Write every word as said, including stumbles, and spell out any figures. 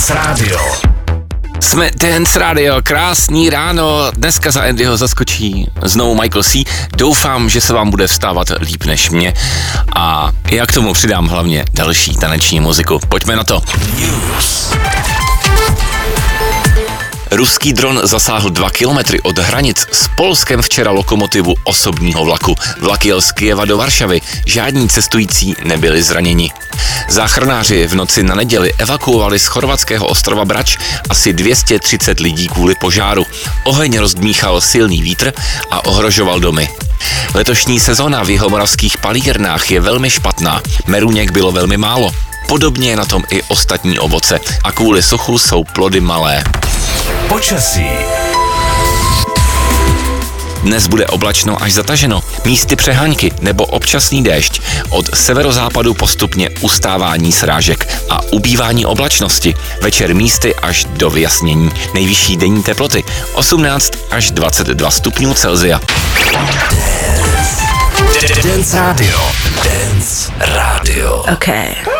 Dance Radio. Jsme Dance Radio, krásný ráno, dneska za Andyho zaskočí znovu Michael C. Doufám, že se vám bude vstávat líp než mě a já k tomu přidám hlavně další taneční muziku. Pojďme na to. News. Ruský dron zasáhl dva kilometry od hranic s Polskem včera lokomotivu osobního vlaku. Vlak jel z Kyjeva do Varšavy, žádní cestující nebyli zraněni. Záchranáři v noci na neděli evakuovali z chorvatského ostrova Brač asi dvě stě třicet lidí kvůli požáru. Oheň rozdmíchal silný vítr a ohrožoval domy. Letošní sezóna v jihomoravských palírnách je velmi špatná, meruněk bylo velmi málo. Podobně je na tom i ostatní ovoce a kvůli suchu jsou plody malé. Počasí. Dnes bude oblačno až zataženo, místy přehánky nebo občasný déšť. Od severozápadu postupně ustávání srážek a ubývání oblačnosti. Večer místy až do vyjasnění. Nejvyšší denní teploty osmnáct až dvacet dva stupňů Celsia. Dance Radio. Dance Radio. Okay.